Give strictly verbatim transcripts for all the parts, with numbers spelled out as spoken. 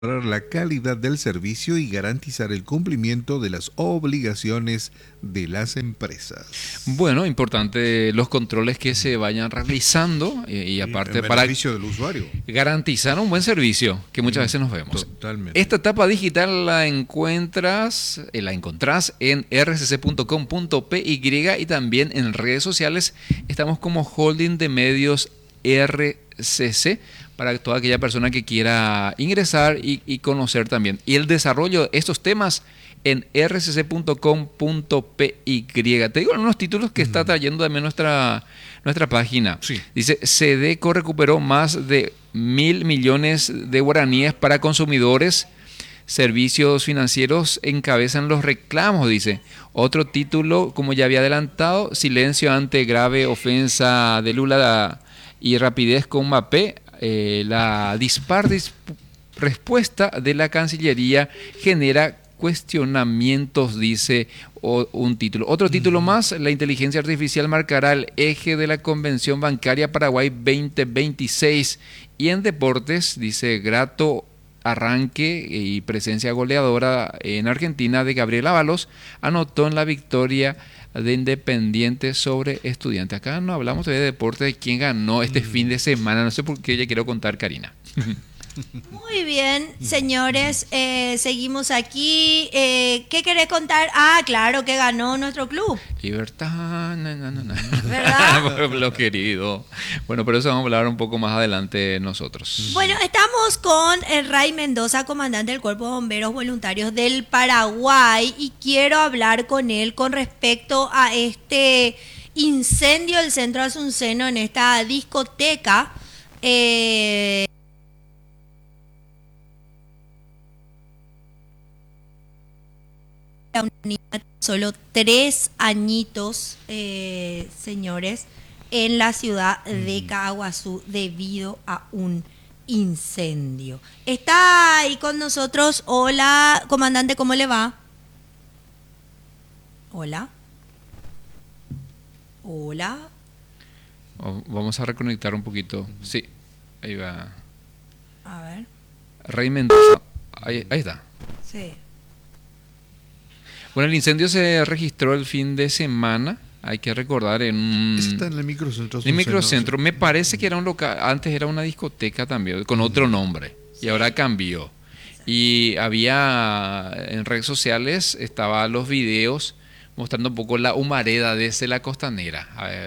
la calidad del servicio y garantizar el cumplimiento de las obligaciones de las empresas. Bueno, importante los controles que se vayan realizando y, y aparte en para beneficio del usuario. Garantizar un buen servicio que muchas veces nos vemos. Totalmente. Esta etapa digital la encuentras, eh, la encontrás en r c c punto com punto p y y también en redes sociales. Estamos como Holding de Medios R C C para toda aquella persona que quiera ingresar y, y conocer también. Y el desarrollo de estos temas en r c c punto com punto p y. Te digo algunos títulos que está trayendo también nuestra, nuestra página. Sí. Dice, Sedeco recuperó más de mil millones de guaraníes para consumidores. Servicios financieros encabezan los reclamos, dice. Otro título, como ya había adelantado, silencio ante grave ofensa de Lula y rapidez con Mbappé. Eh, la dispar dis- respuesta de la Cancillería genera cuestionamientos, dice o, un título. Otro título más, la inteligencia artificial marcará el eje de la Convención Bancaria Paraguay veinte veintiséis. Y en deportes, dice, grato arranque y presencia goleadora en Argentina de Gabriel Ábalos, anotó en la victoria de Independiente sobre Estudiantes. Acá no hablamos de deporte, de quién ganó este mm. fin de semana, no sé por qué ya quiero contar, Karina. Muy bien, señores, eh, seguimos aquí. Eh, ¿Qué querés contar? Ah, claro, que ganó nuestro club. Libertad, no, no, no, no. ¿Verdad? Pueblo querido. Bueno, pero eso vamos a hablar un poco más adelante nosotros. Bueno, estamos con el Ray Mendoza, comandante del Cuerpo de Bomberos Voluntarios del Paraguay, y quiero hablar con él con respecto a este incendio del Centro Asunceno en esta discoteca. Eh, una niña de solo tres añitos, eh, señores, en la ciudad de Caaguazú debido a un incendio. Está ahí con nosotros. Hola, comandante, ¿cómo le va? Hola. Hola. Vamos a reconectar un poquito. Sí, ahí va. A ver. Ray Mendoza. Ahí, ahí está. Sí. Bueno, el incendio se registró el fin de semana, hay que recordar, en un... Está en el microcentro. En el microcentro, me parece que era un local, antes era una discoteca también, con otro nombre, y ahora cambió. Y había, en redes sociales, estaban los videos mostrando un poco la humareda desde la costanera.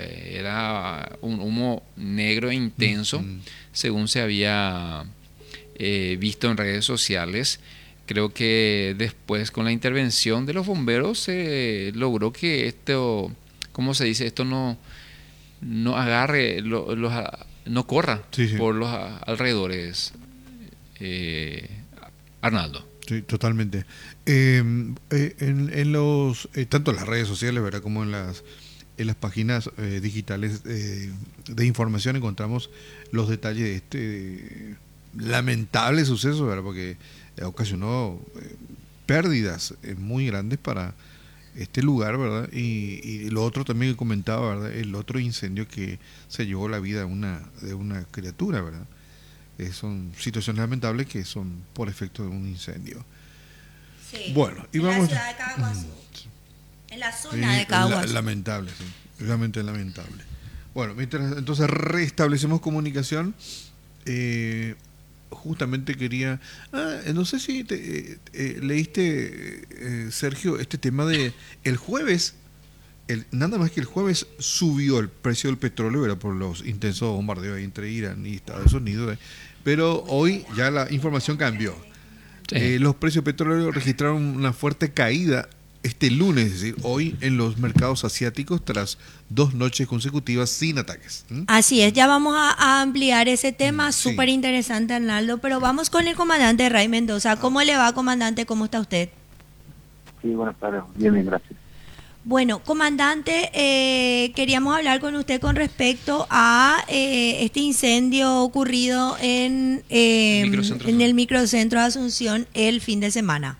Era un humo negro e intenso, uh-huh. según se había eh, visto en redes sociales. Creo que después, con la intervención de los bomberos, se eh, logró que esto, ¿cómo se dice? Esto no, no agarre, lo, los, no corra sí, sí. por los alrededores. Eh, Arnaldo. Sí, totalmente. Eh, eh, en, en los, eh, tanto en las redes sociales, ¿verdad?, como en las, en las páginas eh, digitales eh, de información encontramos los detalles de este lamentable suceso, ¿verdad?, porque ocasionó eh, pérdidas eh, muy grandes para este lugar, ¿verdad? Y, y lo otro también que comentaba, ¿verdad?, el otro incendio que se llevó la vida de una, de una criatura, ¿verdad? Eh, son situaciones lamentables que son por efecto de un incendio. Sí, bueno, y en vamos, la ciudad de Caaguazú, mm, en la zona sí, de Caaguazú. La, lamentable, sí, realmente lamentable. Bueno, mientras entonces restablecemos comunicación, eh, justamente quería, ah, no sé si te, eh, eh, leíste, eh, Sergio, este tema de el jueves, el, nada más que el jueves subió el precio del petróleo, ¿verdad?, por los intensos bombardeos entre Irán y Estados Unidos, ¿eh? Pero hoy ya la información cambió. Sí. Eh, los precios petroleros registraron una fuerte caída este lunes, es decir, hoy en los mercados asiáticos tras dos noches consecutivas sin ataques. ¿Mm? Así es, ya vamos a, a ampliar ese tema, sí. Súper interesante, Arnaldo, pero vamos con el comandante Ray Mendoza. ¿Cómo ah. le va, comandante? ¿Cómo está usted? Sí, buenas tardes, bien, bien, gracias. Bueno, comandante, eh, queríamos hablar con usted con respecto a eh, este incendio ocurrido en, eh, el en el microcentro de Asunción el fin de semana.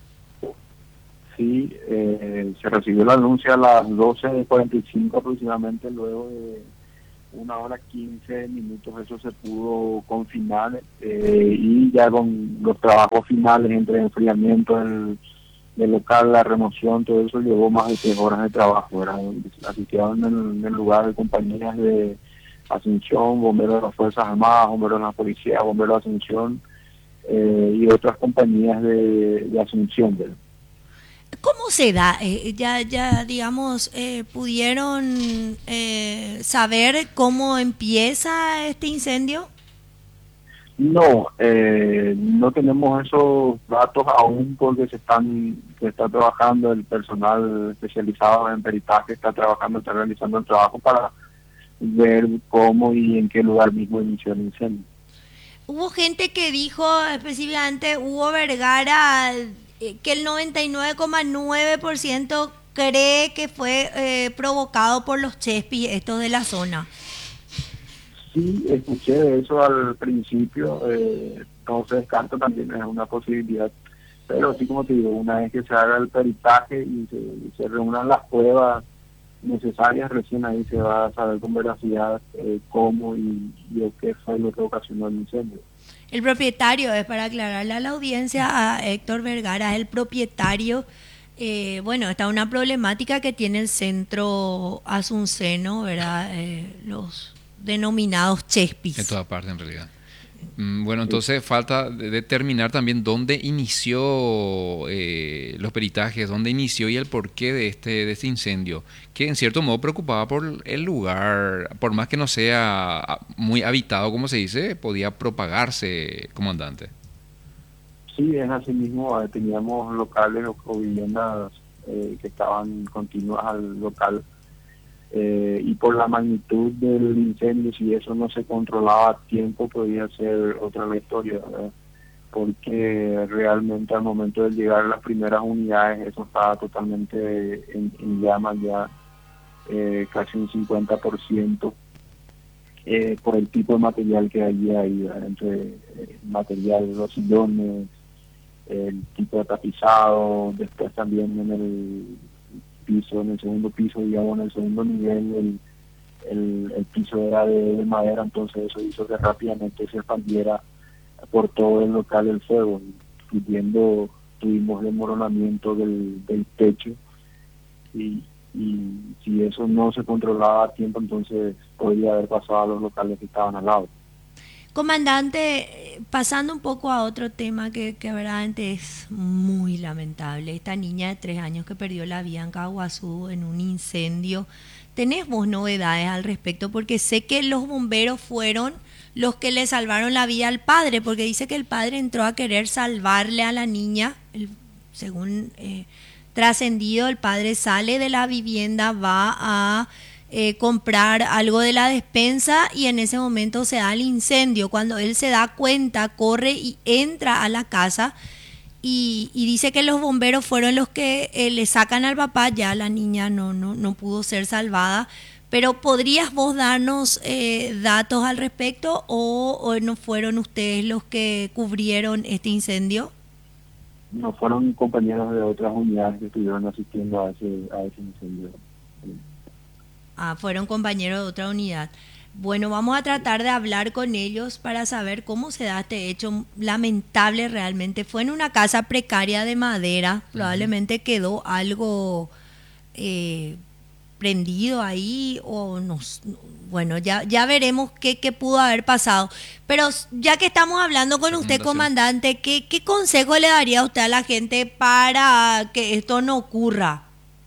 Sí, eh, se recibió el anuncio a las doce cuarenta y cinco aproximadamente, luego de una hora quince minutos eso se pudo confinar, eh, y ya con los trabajos finales entre enfriamiento del, del local, la remoción, todo eso llevó más de tres horas de trabajo, ¿verdad? Asistieron en, en el lugar de compañías de Asunción, bomberos de las Fuerzas Armadas, bomberos de la Policía, bomberos de Asunción, eh, y otras compañías de, de Asunción, ¿verdad? ¿Cómo se da? Eh, ya, ya, digamos, eh, ¿pudieron eh, saber cómo empieza este incendio? No, eh, no tenemos esos datos aún porque se están, se está trabajando el personal especializado en peritaje, está trabajando, está realizando el trabajo para ver cómo y en qué lugar mismo inició el incendio. Hubo gente que dijo específicamente, Hugo Vergara, eh, que el noventa y nueve coma nueve por ciento cree que fue eh, provocado por los chespis estos de la zona. Sí, escuché eso al principio, eh, no se descarta, también es una posibilidad, pero así como te digo, una vez que se haga el peritaje y se, se reúnan las pruebas necesarias, recién ahí se va a saber con veracidad eh, cómo y, y qué fue lo que ocasionó el incendio. El propietario, es para aclararle a la audiencia, a Héctor Vergara, es el propietario. Eh, bueno, está una problemática que tiene el centro asunceno, ¿verdad? Eh, los denominados chespis. En toda parte, en realidad. Mm, Bueno, entonces falta de- determinar también dónde inició eh, los peritajes, dónde inició y el porqué de este, de este incendio, que en cierto modo preocupaba por el lugar, por más que no sea ah, muy habitado, como se dice, podía propagarse, comandante. Sí, es así mismo, eh, teníamos locales o, o viviendas eh, que estaban continuas al local, eh, y por la magnitud del incendio, si eso no se controlaba a tiempo, podía ser otra la historia, ¿verdad? Porque realmente al momento de llegar las primeras unidades, eso estaba totalmente en, en llamas ya, eh, casi un cincuenta por ciento, eh, por el tipo de material que había ahí, ¿verdad? Entre eh, material de los sillones, el tipo de tapizado, después también en el piso, en el segundo piso, digamos, en el segundo nivel, el, el, el piso era de, de madera, entonces eso hizo que rápidamente se expandiera por todo el local el fuego, incluyendo, tuvimos desmoronamiento del, del techo, y, y si eso no se controlaba a tiempo, entonces podría haber pasado a los locales que estaban al lado. Comandante, eh, pasando un poco a otro tema que, que verdaderamente es muy lamentable, esta niña de tres años que perdió la vida en Caguazú en un incendio, ¿tenés vos novedades al respecto? Porque sé que los bomberos fueron los que le salvaron la vida al padre, porque dice que el padre entró a querer salvarle a la niña, el- según eh, trascendido, el padre sale de la vivienda, va a eh, comprar algo de la despensa y en ese momento se da el incendio. Cuando él se da cuenta, corre y entra a la casa y, y dice que los bomberos fueron los que eh, le sacan al papá, ya la niña no, no, no pudo ser salvada. Pero ¿podrías vos darnos eh, datos al respecto o, o no fueron ustedes los que cubrieron este incendio? No fueron compañeros de otras unidades que estuvieron asistiendo a ese, a ese incendio. Ah, fueron compañeros de otra unidad. Bueno, vamos a tratar de hablar con ellos para saber cómo se da este hecho lamentable realmente. Fue en una casa precaria de madera, probablemente quedó algo eh, prendido ahí o no, s- bueno, ya, ya veremos qué, qué pudo haber pasado. Pero s- ya que estamos hablando con usted, Recomendación. comandante, ¿qué, qué consejo le daría usted a la gente para que esto no ocurra?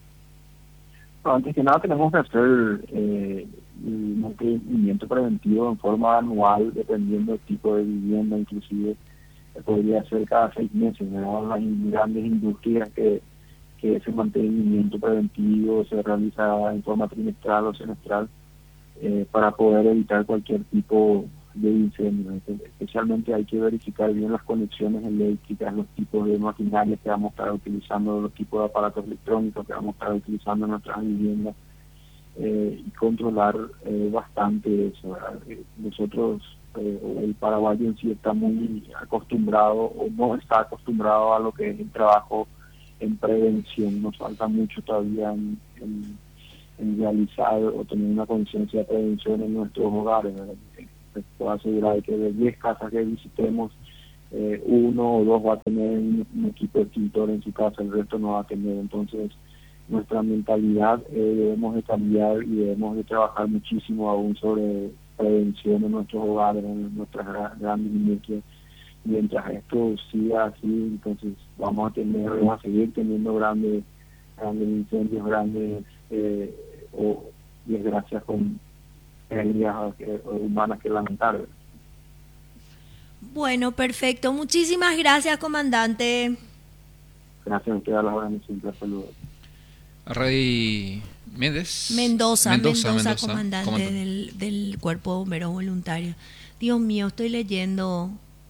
Bueno, antes que nada tenemos que hacer eh, un mantenimiento preventivo en forma anual, dependiendo del tipo de vivienda, inclusive eh, podría ser cada seis meses, ¿verdad? Las in- grandes industrias que, que ese mantenimiento preventivo se realiza en forma trimestral o semestral, eh, para poder evitar cualquier tipo de incendio. Espe- Especialmente hay que verificar bien las conexiones eléctricas, los tipos de maquinaria que vamos a estar utilizando, los tipos de aparatos electrónicos que vamos a estar utilizando en nuestras viviendas, eh, y controlar eh, bastante eso, ¿verdad? Eh, Nosotros, eh, o el paraguayo en sí está muy acostumbrado o no está acostumbrado a lo que es el trabajo en prevención. Nos falta mucho todavía en, en en realizar o tener una conciencia de prevención en nuestros hogares, ¿verdad? Les puedo asegurar que de diez casas que visitemos, eh, uno o dos va a tener un, un equipo extintor en su casa, el resto no va a tener. Entonces, nuestra mentalidad eh, debemos de cambiar y debemos de trabajar muchísimo aún sobre prevención en nuestros hogares, en nuestras gra- grandes industrias. Mientras esto siga así, entonces vamos a tener, vamos a seguir teniendo grandes, grandes incendios, grandes eh, o desgracias con pérdidas eh, humanas que lamentar. Bueno, perfecto. Muchísimas gracias, comandante. Gracias a ustedes, a las horas, siempre saludos. Rey Méndez. Mendoza, Mendoza, Mendoza comandante, comandante. Del, del Cuerpo de Bomberos Voluntarios. Dios mío, estoy leyendo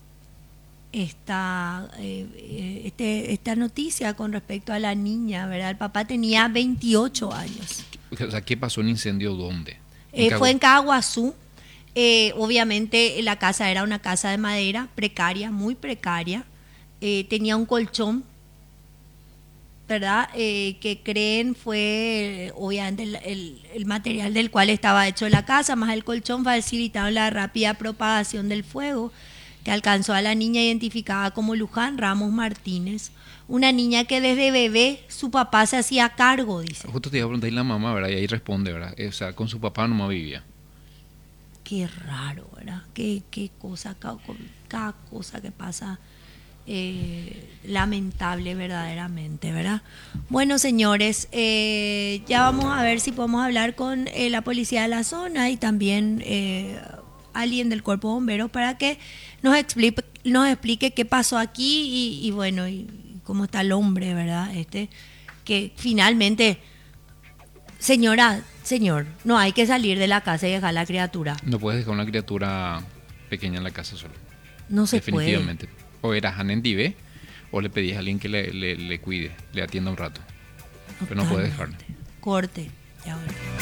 esta, eh, este, esta noticia con respecto a la niña, ¿verdad? El papá tenía veintiocho años. O sea, ¿qué pasó en incendio dónde? Eh, fue en Caguazú. Eh, obviamente la casa era una casa de madera, precaria, muy precaria. Eh, tenía un colchón, ¿verdad? Eh, que creen fue, eh, obviamente, el, el, el material del cual estaba hecho la casa, más el colchón, facilitaron la rápida propagación del fuego, que alcanzó a la niña identificada como Luján Ramos Martínez, una niña que desde bebé su papá se hacía cargo, dice. Justo te iba a preguntar y la mamá, ¿verdad? Y ahí responde, ¿verdad? O sea, con su papá nomás vivía. Qué raro, ¿verdad? Qué, qué cosa, cada, cada cosa que pasa, eh, lamentable verdaderamente, ¿verdad? Bueno, señores, eh, ya vamos a ver si podemos hablar con eh, la policía de la zona y también eh, alguien del Cuerpo de Bomberos para que nos explique, nos explique qué pasó aquí y, y bueno, y cómo está el hombre, ¿verdad? Este, que finalmente, señora, señor, no hay que salir de la casa y dejar a la criatura. No puedes dejar una criatura pequeña en la casa solo. No se Definitivamente. puede. O eras Anendive o le pedías a alguien que le, le, le cuide, le atienda un rato. Totalmente. Pero no puedes dejarlo. Corte. Y ahora.